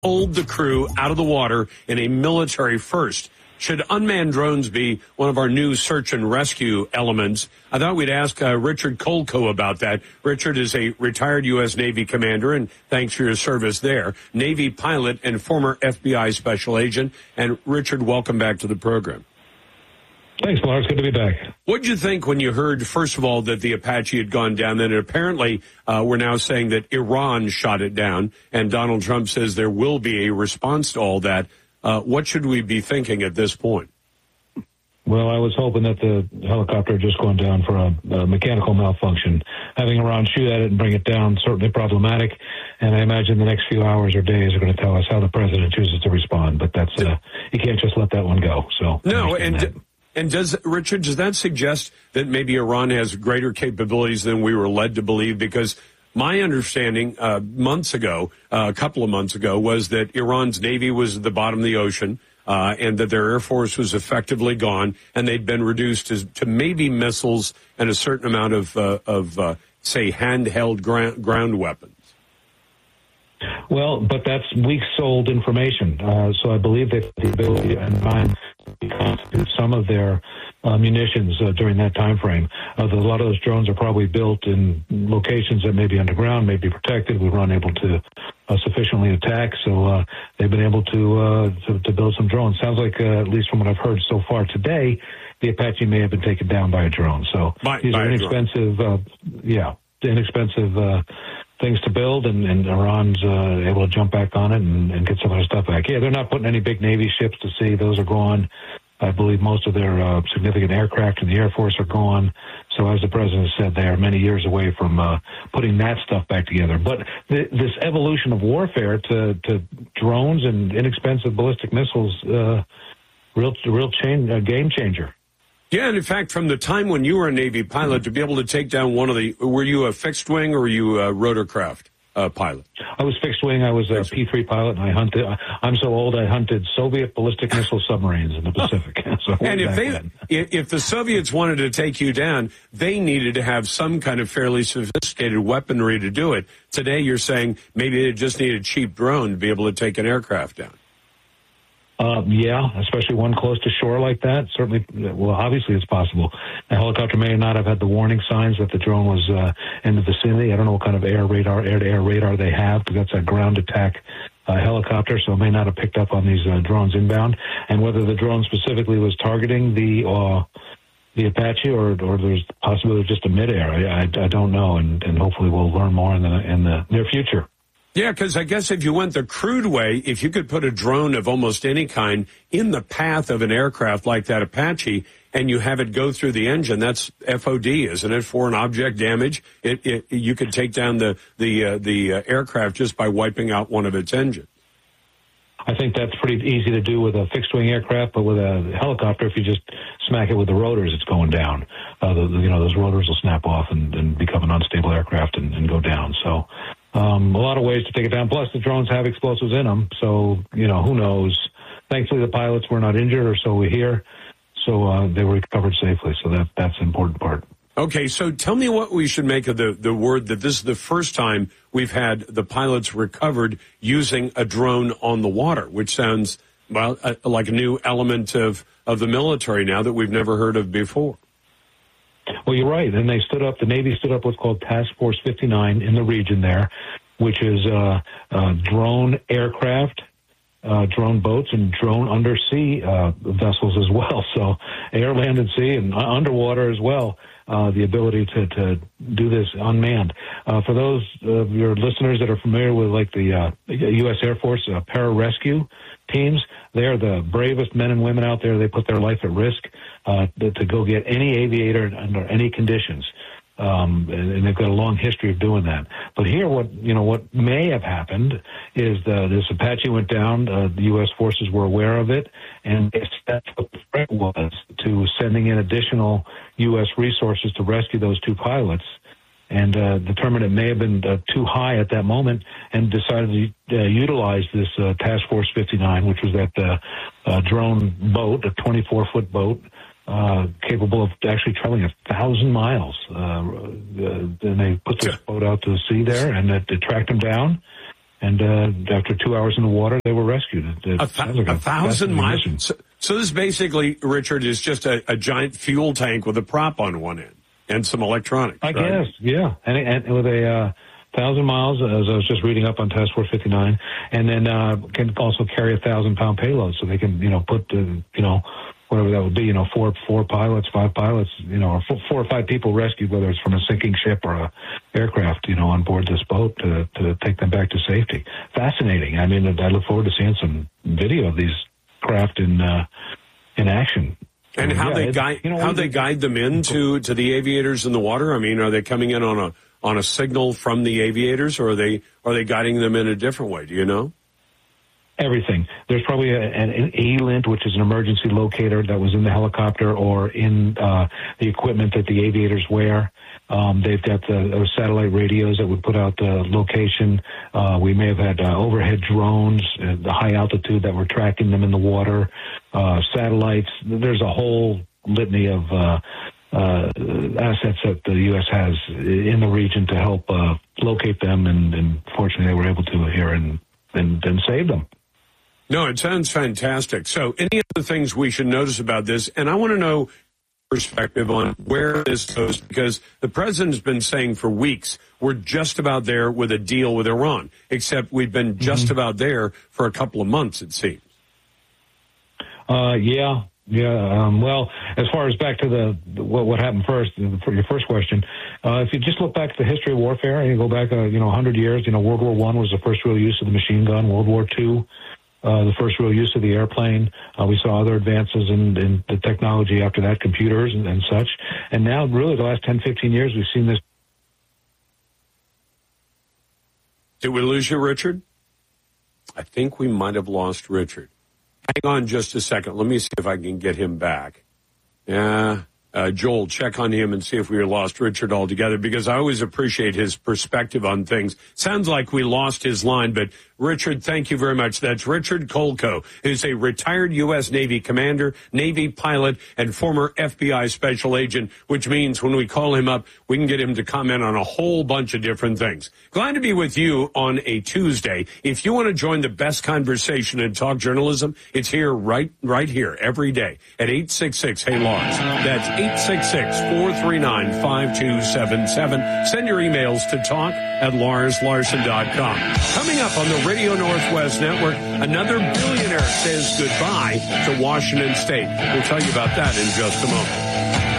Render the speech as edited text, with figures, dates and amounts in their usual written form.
pulled the crew out of the water in a military first. Should unmanned drones be one of our new search and rescue elements? I thought we'd ask Richard Kolko about that. Richard is a retired U.S. Navy commander, and thanks for your service there. Navy pilot and former FBI special agent. And Richard, welcome back to the program. Thanks, Lars. Good to be back. What did you think when you heard, first of all, that the Apache had gone down? Then apparently we're now saying that Iran shot it down, and Donald Trump says there will be a response to all that. What should we be thinking at this point? Well, I was hoping that the helicopter had just gone down for a mechanical malfunction. Having Iran shoot at it and bring it down, certainly problematic. And I imagine the next few hours or days are going to tell us how the president chooses to respond. But that's you can't just let that one go. So no, and does that suggest that maybe Iran has greater capabilities than we were led to believe? Because my understanding a couple of months ago, was that Iran's Navy was at the bottom of the ocean, and that their Air Force was effectively gone, and they'd been reduced to maybe missiles and a certain amount of say, handheld ground weapons. Well, but that's weak-souled information. So I believe they have the ability and to constitute some of their munitions during that time frame. A lot of those drones are probably built in locations that may be underground, may be protected. We were unable to sufficiently attack, so they've been able to build some drones. Sounds like, at least from what I've heard so far today, the Apache may have been taken down by a drone. So these are inexpensive, inexpensive things to build, and Iran's able to jump back on it and get some of their stuff back. Yeah, they're not putting any big Navy ships to sea. Those are gone. I believe most of their significant aircraft in the Air Force are gone. So as the president said, they are many years away from putting that stuff back together. But this evolution of warfare to drones and inexpensive ballistic missiles, game changer. Yeah, and in fact, from the time when you were a Navy pilot, to be able to take down were you a fixed wing or were you a rotorcraft pilot? I was fixed wing. I was a P-3 pilot, and I hunted. I'm so old, I hunted Soviet ballistic missile submarines in the Pacific. So and if the Soviets wanted to take you down, they needed to have some kind of fairly sophisticated weaponry to do it. Today, you're saying maybe they just need a cheap drone to be able to take an aircraft down. Yeah, especially one close to shore like that. Certainly, well, obviously it's possible. The helicopter may not have had the warning signs that the drone was in the vicinity. I don't know what kind of air-to-air radar they have, because that's a ground attack helicopter, so it may not have picked up on these drones inbound. And whether the drone specifically was targeting the Apache or there's the possibility of just a midair, I don't know, and hopefully we'll learn more in the near future. Yeah, because I guess if you went the crude way, if you could put a drone of almost any kind in the path of an aircraft like that Apache and you have it go through the engine, that's FOD, isn't it? Foreign object damage. You could take down the aircraft just by wiping out one of its engines. I think that's pretty easy to do with a fixed-wing aircraft, but with a helicopter, if you just smack it with the rotors, it's going down. Those rotors will snap off and become an unstable aircraft and go down. So a lot of ways to take it down. Plus, the drones have explosives in them, so, who knows. Thankfully, the pilots were not injured, or so we hear, so they were recovered safely, so that's the important part. Okay, so tell me what we should make of the word that this is the first time we've had the pilots recovered using a drone on the water, which sounds, well, like a new element of the military now that we've never heard of before. Well, you're right, and the Navy stood up what's called Task Force 59 in the region there, which is drone aircraft, drone boats, and drone undersea vessels as well. So air, land, and sea, and underwater as well. The ability to do this unmanned. For those of your listeners that are familiar with like the U.S. Air Force pararescue teams, they are the bravest men and women out there. They put their life at risk to go get any aviator under any conditions. And they've got a long history of doing that. But here, what may have happened is this Apache went down. The U.S. forces were aware of it, and that's what the threat was, to sending in additional U.S. resources to rescue those two pilots, and determined it may have been too high at that moment, and decided to utilize this Task Force 59, which was that drone boat, a 24-foot boat, capable of actually traveling 1,000 miles. Then they put this boat out to sea there, and it tracked them down. And after 2 hours in the water, they were rescued. A 1,000 miles. So this basically, Richard, is just a giant fuel tank with a prop on one end and some electronics. I guess, yeah. And with a 1,000 miles, as I was just reading up on Task Force 59, and then can also carry 1,000-pound payload, so they can, put whatever that would be, four pilots, 5 pilots, or 4 or 5 people rescued, whether it's from a sinking ship or a aircraft, on board this boat to take them back to safety. Fascinating. I mean, I look forward to seeing some video of these craft in action. And how they guide them into to the aviators in the water. I mean, are they coming in on a signal from the aviators, or are they guiding them in a different way? Do you know? Everything. There's probably an ELINT, which is an emergency locator that was in the helicopter or in the equipment that the aviators wear. They've got the satellite radios that would put out the location. We may have had overhead drones, the high altitude that were tracking them in the water, satellites. There's a whole litany of assets that the U.S. has in the region to help locate them, and fortunately they were able to here and save them. No, it sounds fantastic. So any other things we should notice about this? And I want to know perspective on where this goes, because the president's been saying for weeks, we're just about there with a deal with Iran, except we've been just about there for a couple of months, it seems. Yeah. Well, as far as back to what happened first, for your first question, if you just look back at the history of warfare and you go back, 100 years, World War I was the first real use of the machine gun. World War II, the first real use of the airplane. We saw other advances in the technology after that, computers and such. And now, really, the last 10, 15 years, we've seen this. Did we lose you, Richard? I think we might have lost Richard. Hang on just a second. Let me see if I can get him back. Yeah. Joel, check on him and see if we lost Richard altogether, because I always appreciate his perspective on things. Sounds like we lost his line, but Richard, thank you very much. That's Richard Kolko, who's a retired U.S. Navy commander, Navy pilot, and former FBI special agent, which means when we call him up, we can get him to comment on a whole bunch of different things. Glad to be with you on a Tuesday. If you want to join the best conversation in talk journalism, it's here right here every day at 866-HEY-LARS. That's 866-439-5277. Send your emails to talk@LarsLarson.com. Coming up on the Radio Northwest Network, another billionaire says goodbye to Washington State. We'll tell you about that in just a moment.